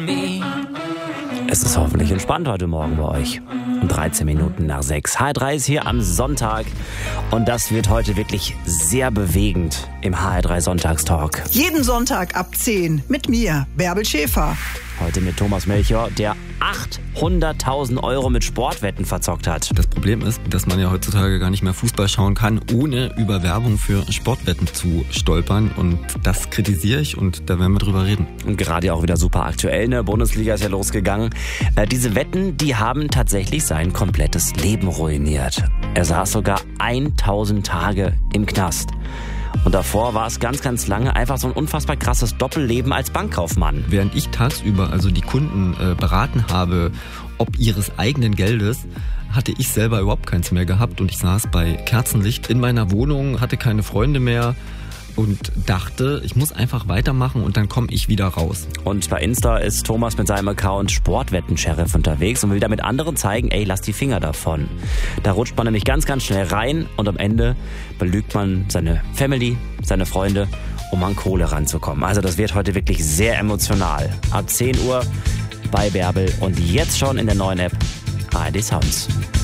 Es ist hoffentlich entspannt heute Morgen bei euch. 13 Minuten nach 6. HR3 ist hier am Sonntag und das wird heute wirklich sehr bewegend im HR3 Sonntagstalk. Jeden Sonntag ab 10 mit mir, Bärbel Schäfer. Heute mit Thomas Melchior, der 800.000 Euro mit Sportwetten verzockt hat. Das Problem ist, dass man ja heutzutage gar nicht mehr Fußball schauen kann, ohne über Werbung für Sportwetten zu stolpern. Und das kritisiere ich und da werden wir drüber reden. Und gerade auch wieder super aktuell, ne? Bundesliga ist ja losgegangen. Diese Wetten, die haben tatsächlich sein komplettes Leben ruiniert. Er saß sogar 1000 Tage im Knast. Und davor war es ganz, ganz lange einfach so ein unfassbar krasses Doppelleben als Bankkaufmann. Während ich tagsüber also die Kunden beraten habe, ob ihres eigenen Geldes, hatte ich selber überhaupt keins mehr gehabt. Und ich saß bei Kerzenlicht in meiner Wohnung, hatte keine Freunde mehr und dachte, ich muss einfach weitermachen und dann komme ich wieder raus. Und bei Insta ist Thomas mit seinem Account Sportwetten-Sheriff unterwegs und will damit anderen zeigen, ey, lass die Finger davon. Da rutscht man nämlich ganz, ganz schnell rein und am Ende belügt man seine Family, seine Freunde, um an Kohle ranzukommen. Also das wird heute wirklich sehr emotional. Ab 10 Uhr bei Bärbel und jetzt schon in der neuen App ARD Sounds.